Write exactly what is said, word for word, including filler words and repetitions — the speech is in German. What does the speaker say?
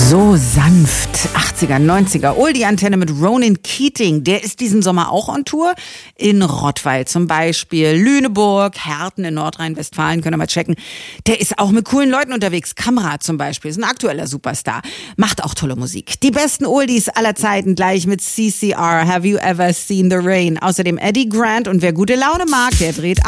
So sanft, achtziger, neunziger, Oldie-Antenne mit Ronan Keating. Der ist diesen Sommer auch on Tour. In Rottweil zum Beispiel, Lüneburg, Herten in Nordrhein-Westfalen, könnt ihr mal checken. Der ist auch mit coolen Leuten unterwegs. Kamera zum Beispiel, ist ein aktueller Superstar. Macht auch tolle Musik. Die besten Oldies aller Zeiten gleich mit C C R, Have You Ever Seen the Rain? Außerdem Eddie Grant und wer gute Laune mag, der dreht